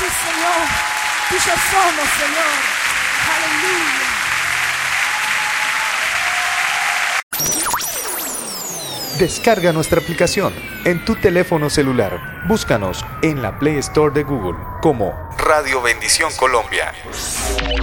Sí, Señor. Tuyos somos, Señor. Aleluya. Descarga nuestra aplicación en tu teléfono celular. Búscanos en la Play Store de Google como Radio Bendición Colombia.